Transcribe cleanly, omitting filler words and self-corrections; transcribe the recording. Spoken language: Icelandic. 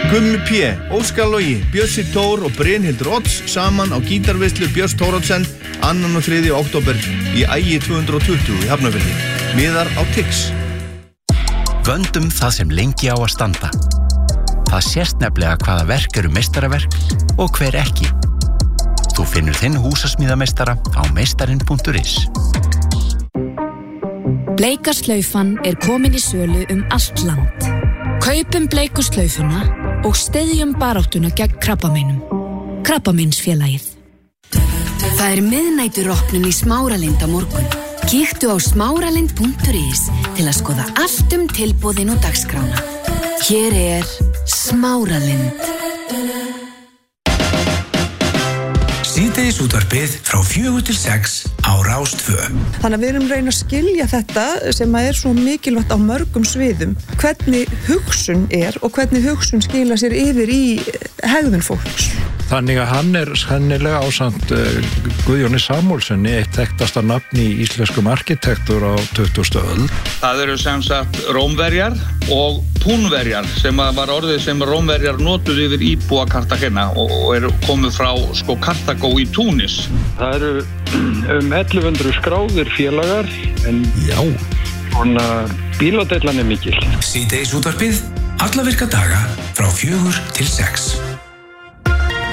Gummi P, Óskar Logi, Bjössi Tór og Brynhildur Odds saman á gítarveislu Björns Thoroddsen 2. og 3. október í Ægi 220 í Hafnarfirði. Miðar á Tix. Vöndum það sem lengi á að standa. Það sést nefnilega hvaða verk eru meistaraverk og hver ekki. Þú finnur þinn húsasmíðameistara á meistarin.is. Bleika slaufan komin í sölu allt land. Kaupum bleiku slaufuna og styðjum baráttuna gegn krabbameinum. Krabbameinsfélagið. Það miðnæturopnun í Smáralind á morgun. Kíktu á smáralind.is til að skoða allt tilboðin og dagskrána. Hér Smáralind. Síðdegis útvarpið frá 4 til 6 á Rás 2. Þannig að við erum reyna að skilja þetta sem að svo mikilvægt á mörgum sviðum. Hvernig hugsun og hvernig hugsun skila sér yfir í hegðun fólks. Þannig að hann sennilega ásamt Guðjóni Samúlsenni eitt þekktasta nafn í íslenskum arkitektur á 20. öld. Það eru sem sagt Rómverjar og Púnverjar sem var orðið sem Rómverjar notuðu yfir íbúa Kartagena og komið frá Kartagó í Túnis. Það eru 1100 skráðir félagar en svona bíladeillan mikil. Síðdegis útvarpið alla virka daga frá 4 til 6.